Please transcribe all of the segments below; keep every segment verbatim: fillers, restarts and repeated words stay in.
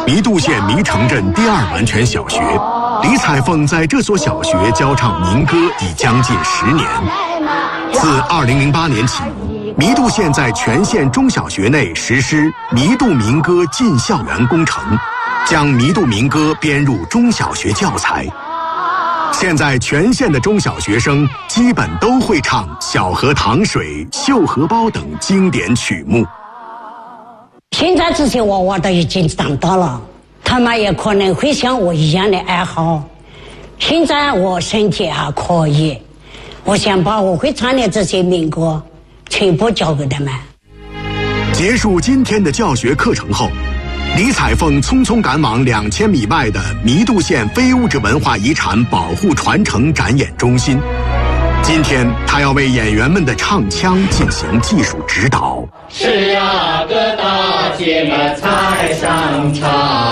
弥渡县弥城镇第二完全小学，李彩凤在这所小学教唱民歌已将近十年。自二零零八年起，弥渡县在全县中小学内实施弥渡民歌进校园工程，将弥渡民歌编入中小学教材。现在全县的中小学生基本都会唱《小河淌水》《绣荷包》等经典曲目。 现在这些娃娃都已经长大了，他们也可能会像我一样的爱好。现在我身体还可以，我想把我会唱的这些民歌全部教给他们。 结束今天的教学课程后，李彩凤匆匆赶往两千米外的弥渡县非物质文化遗产保护传承展演中心。今天他要为演员们的唱腔进行技术指导。 是啊，各大姐们才上场。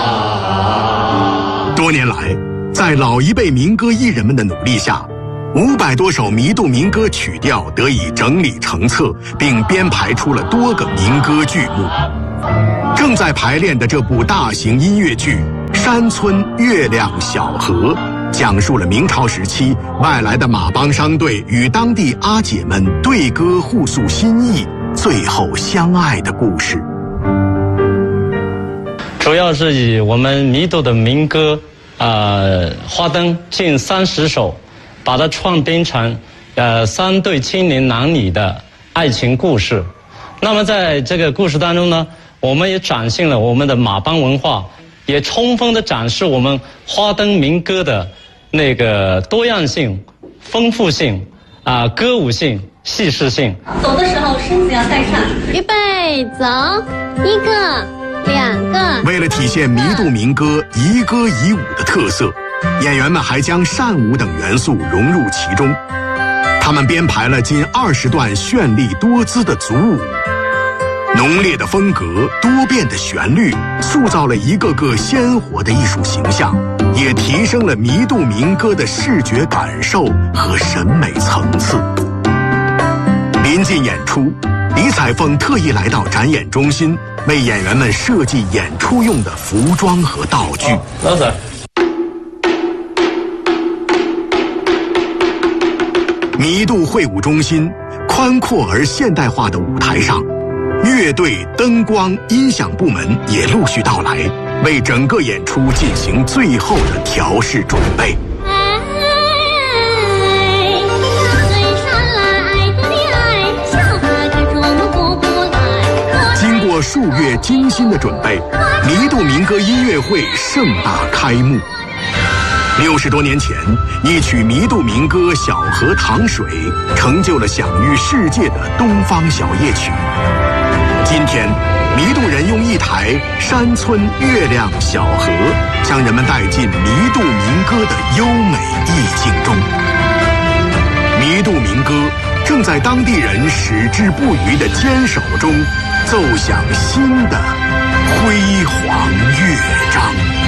多年来，在老一辈民歌艺人们的努力下，五百多首弥渡民歌曲调得以整理成册，并编排出了多个民歌剧目。正在排练的这部大型音乐剧《山村月亮小河》，讲述了明朝时期外来的马帮商队与当地阿姐们对歌互诉心意，最后相爱的故事。 主要是以我们弥渡的民歌呃，花灯近三十首，把它创编成呃三对青年男女的爱情故事。那么在这个故事当中呢，我们也展现了我们的马帮文化，也充分的展示我们花灯民歌的那个多样性、丰富性啊、呃、歌舞性、戏剧性。 走的时候身子要带上。 预备，走，一个，两个。 为了体现弥渡民歌移歌移舞的特色，演员们还将扇舞等元素融入其中。他们编排了近二十段绚丽多姿的组舞，浓烈的风格、多变的旋律，塑造了一个个鲜活的艺术形象，也提升了弥渡民歌的视觉感受和审美层次。临近演出，李彩凤特意来到展演中心，为演员们设计演出用的服装和道具。 老师。 弥渡会舞中心宽阔而现代化的舞台上，乐队、灯光、音响部门也陆续到来，为整个演出进行最后的调试准备。经过数月精心的准备，弥渡民歌音乐会盛大开幕。六十多年前，一曲弥渡民歌《小河淌水》成就了享誉世界的东方小夜曲。今天，弥渡人用一台山村月亮小河，将人们带进弥渡民歌的优美意境中。弥渡民歌正在当地人矢志不渝的坚守中，奏响新的辉煌乐章。